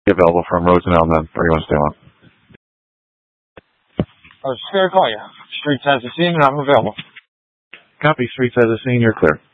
Available from Rosenell, then, or you want to stay on? I was just going to call you. Street says the scene, and I'm available. Copy. Street says the scene. You're clear.